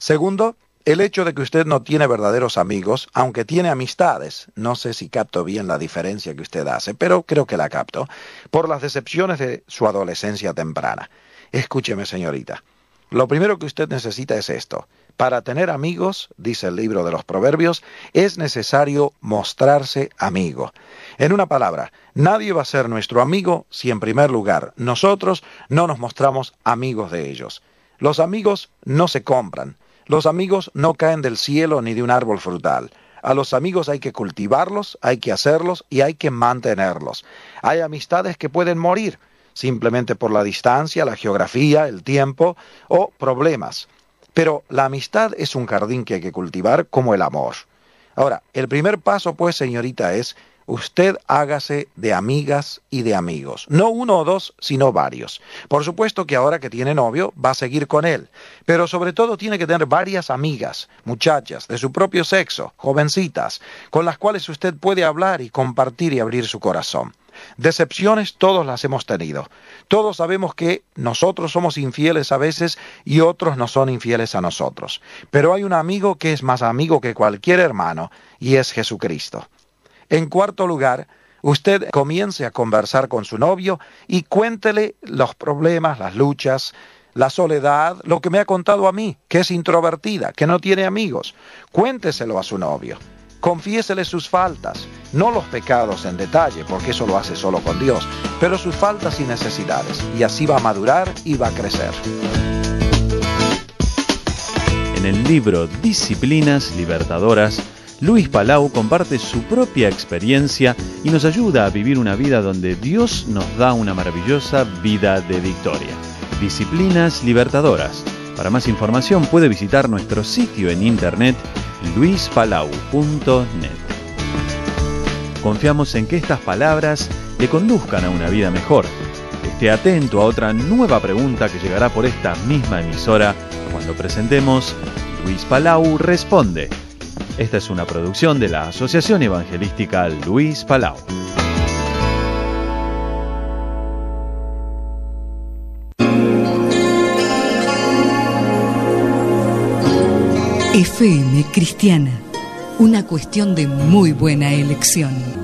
Segundo, el hecho de que usted no tiene verdaderos amigos, aunque tiene amistades, no sé si capto bien la diferencia que usted hace, pero creo que la capto, por las decepciones de su adolescencia temprana. Escúcheme, señorita. Lo primero que usted necesita es esto. Para tener amigos, dice el libro de los Proverbios, es necesario mostrarse amigo. En una palabra, nadie va a ser nuestro amigo si en primer lugar nosotros no nos mostramos amigos de ellos. Los amigos no se compran. Los amigos no caen del cielo ni de un árbol frutal. A los amigos hay que cultivarlos, hay que hacerlos y hay que mantenerlos. Hay amistades que pueden morir, simplemente por la distancia, la geografía, el tiempo o problemas. Pero la amistad es un jardín que hay que cultivar como el amor. Ahora, el primer paso, pues, señorita, es usted hágase de amigas y de amigos. No uno o dos, sino varios. Por supuesto que ahora que tiene novio, va a seguir con él. Pero sobre todo tiene que tener varias amigas, muchachas, de su propio sexo, jovencitas, con las cuales usted puede hablar y compartir y abrir su corazón. Decepciones todos las hemos tenido. Todos sabemos que nosotros somos infieles a veces y otros no son infieles a nosotros. Pero hay un amigo que es más amigo que cualquier hermano y es Jesucristo. En cuarto lugar, usted comience a conversar con su novio y cuéntele los problemas, las luchas, la soledad, lo que me ha contado a mí, que es introvertida, que no tiene amigos. Cuénteselo a su novio. Confiésele sus faltas, no los pecados en detalle, porque eso lo hace solo con Dios, pero sus faltas y necesidades, y así va a madurar y va a crecer. En el libro Disciplinas Libertadoras, Luis Palau comparte su propia experiencia y nos ayuda a vivir una vida donde Dios nos da una maravillosa vida de victoria. Disciplinas Libertadoras. Para más información puede visitar nuestro sitio en internet luispalau.net. Confiamos en que estas palabras le conduzcan a una vida mejor. Esté atento a otra nueva pregunta que llegará por esta misma emisora cuando presentemos Luis Palau Responde. Esta es una producción de la Asociación Evangelística Luis Palau. FM Cristiana, una cuestión de muy buena elección.